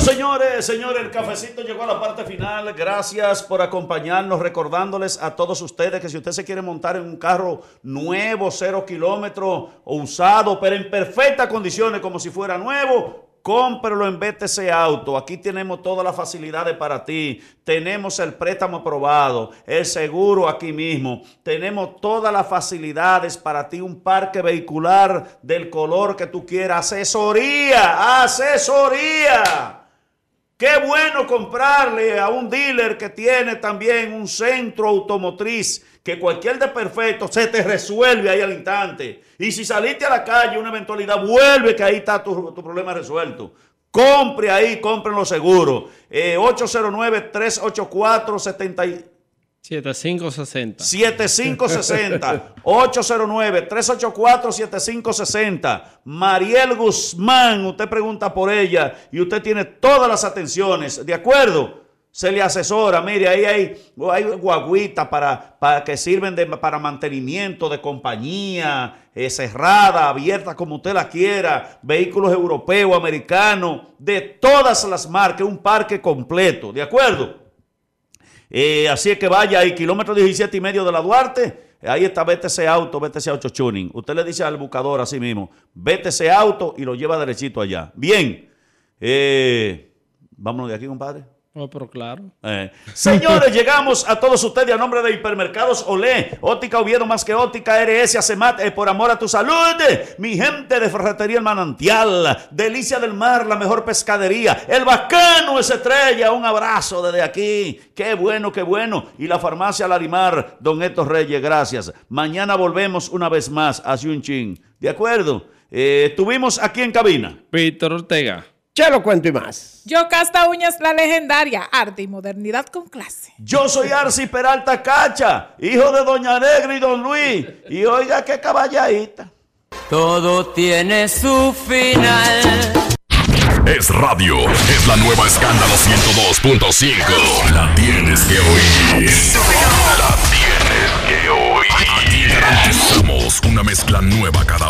Señores, el cafecito llegó a la parte final. Gracias por acompañarnos, recordándoles a todos ustedes que si usted se quiere montar en un carro nuevo, 0 kilómetros o usado, pero en perfectas condiciones como si fuera nuevo, cómprelo en BTC Auto. Aquí tenemos todas las facilidades para ti. Tenemos el préstamo aprobado, el seguro aquí mismo. Tenemos todas las facilidades para ti, un parque vehicular del color que tú quieras. ¡Asesoría! Qué bueno comprarle a un dealer que tiene también un centro automotriz, que cualquier desperfecto se te resuelve ahí al instante. Y si saliste a la calle, una eventualidad, vuelve que ahí está tu problema resuelto. Compre ahí, compren los seguros. 809-384-7560. 809-384-7560. Mariel Guzmán, usted pregunta por ella y usted tiene todas las atenciones, ¿de acuerdo? Se le asesora. Mire, ahí hay guaguitas para que sirven para mantenimiento de compañía, cerrada, abierta, como usted la quiera, vehículos europeos, americanos, de todas las marcas, un parque completo, ¿de acuerdo? Así es que vaya ahí, kilómetro 17 y medio de la Duarte, ahí está BTC Auto, BTC Auto Tuning. Usted le dice al buscador así mismo, BTC Auto, y lo lleva derechito allá. Bien, vámonos de aquí, compadre. Oh, pero claro. Señores, llegamos a todos ustedes a nombre de Hipermercados Olé, Óptica Oviedo, más que óptica, RS, Acemat, por amor a tu salud. Mi gente de Ferretería El Manantial, Delicia del Mar, la mejor pescadería, El Bacano es estrella, un abrazo desde aquí. Qué bueno, qué bueno. Y la farmacia Larimar, don Héctor Reyes, gracias. Mañana volvemos una vez más a Chin. ¿De acuerdo? Estuvimos aquí en cabina Víctor Ortega, Chelo Cuento y más. Yo, Casta Uñas, la legendaria, arte y modernidad con clase. Yo soy Arci Peralta Cacha, hijo de Doña Negra y Don Luis. Y oiga qué caballadita. Todo tiene su final. Es radio, es la nueva Escándalo 102.5. La tienes que oír.